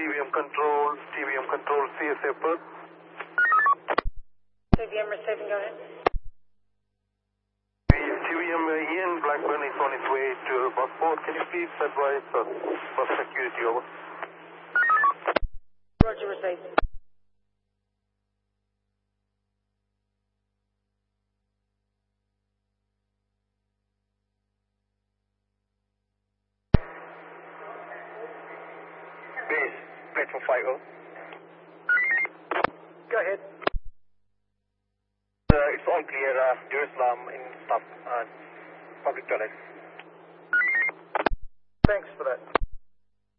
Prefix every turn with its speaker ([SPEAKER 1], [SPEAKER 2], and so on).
[SPEAKER 1] TVM control, CSA Perth.
[SPEAKER 2] TVM receiving, go ahead.
[SPEAKER 1] TVM Ian Blackburn is on its way to Buckport. Can you please advise for security over?
[SPEAKER 2] Roger, received.
[SPEAKER 1] Base, platform 50.
[SPEAKER 2] Go ahead.
[SPEAKER 1] It's all clear, Jerusalem in staff, public toilet.
[SPEAKER 2] Thanks for that.